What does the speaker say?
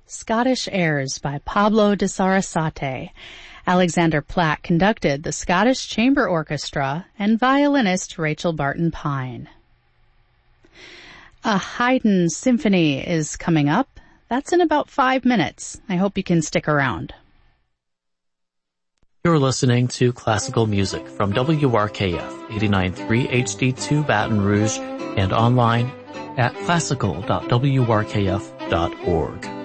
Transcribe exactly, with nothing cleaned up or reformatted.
Scottish Airs by Pablo de Sarasate. Alexander Platt conducted the Scottish Chamber Orchestra and violinist Rachel Barton Pine. A Haydn symphony is coming up. That's in about five minutes. I hope you can stick around. You're listening to classical music from W R K F eighty-nine point three H D two Baton Rouge and online at classical dot w r k f dot org.